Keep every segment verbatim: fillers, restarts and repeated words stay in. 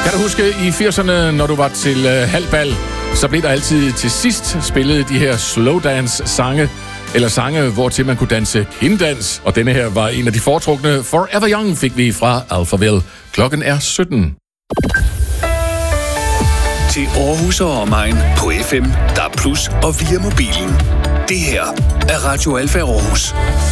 Kan du huske i firserne, når du var til øh, halvbal, så blev der altid til sidst spillet de her slowdance-sange, eller sange, hvor til man kunne danse kinddans. Og denne her var en af de foretrukne. Forever Young fik vi fra Alphaville. Klokken er sytten. Til Aarhus og omegn på F M, D A B plus og via mobilen. Det her er Radio Alfa Aarhus.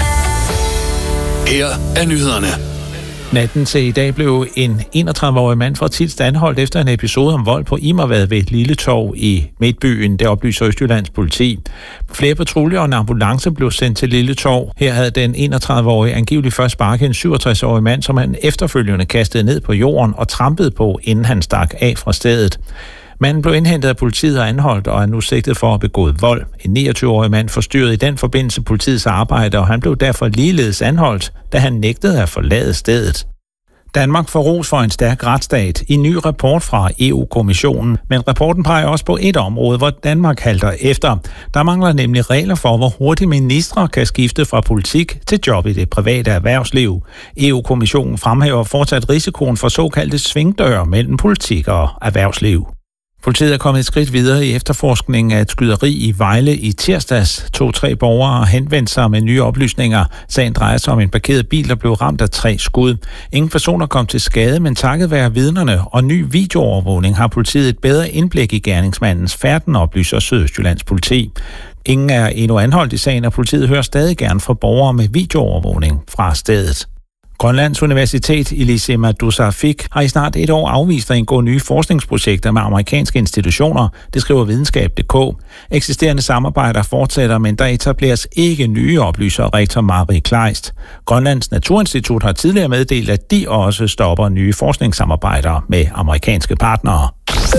Her er nyhederne. Natten til i dag blev en enogtredive-årig mand fra Tilst anholdt efter en episode om vold på Immervad ved et lille torv i Midtbyen. Det oplyser Østjyllands politi. Flere patruljer og en ambulance blev sendt til Lille Torv. Her havde den enogtredive-årige angiveligt først sparket en syvogtres-årig mand, som han efterfølgende kastede ned på jorden og trampede på, inden han stak af fra stedet. Manden blev indhentet af politiet og anholdt og er nu sigtet for at have begået vold. En niogtyve-årig mand forstyrrede i den forbindelse politiets arbejde, og han blev derfor ligeledes anholdt, da han nægtede at forlade stedet. Danmark får ros for en stærk retsstat i en ny rapport fra E U-kommissionen, men rapporten peger også på et område, hvor Danmark halter efter. Der mangler nemlig regler for, hvor hurtigt ministre kan skifte fra politik til job i det private erhvervsliv. E U-kommissionen fremhæver fortsat risikoen for såkaldte svingdøre mellem politik og erhvervsliv. Politiet er kommet et skridt videre i efterforskningen af et skyderi i Vejle i tirsdags. To-tre borgere har henvendt sig med nye oplysninger. Sagen drejer sig om en parkeret bil, der blev ramt af tre skud. Ingen personer kom til skade, men takket være vidnerne og ny videoovervågning har politiet et bedre indblik i gerningsmandens færden, oplyser Sydøstjyllands politi. Ingen er endnu anholdt i sagen, og politiet hører stadig gerne fra borgere med videoovervågning fra stedet. Grønlands Universitet Ilisimatusarfik har i snart et år afvist at indgå nye forskningsprojekter med amerikanske institutioner, det skriver videnskab punktum d k. Eksisterende samarbejder fortsætter, men der etableres ikke nye, oplyser rektor Marie Kleist. Grønlands Naturinstitut har tidligere meddelt, at de også stopper nye forskningssamarbejder med amerikanske partnere.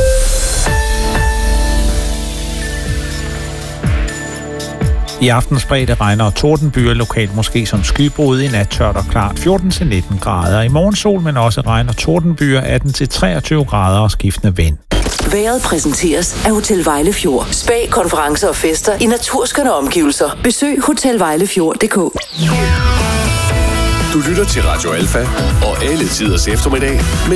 I aften spredte regner og tordenbyer lokalt måske som skybrud, i nat tørt og klart fjorten til nitten grader. I morgen sol, men også regn og tordenbyer atten til treogtyve grader og skiftende vind. Vejret præsenteres af Hotel Vejlefjord. Spa, konferencer og fester i naturskønne omgivelser. Besøg hotel vejlefjord punktum d k. Du lytter til Radio Alfa og alle tiders eftermiddag med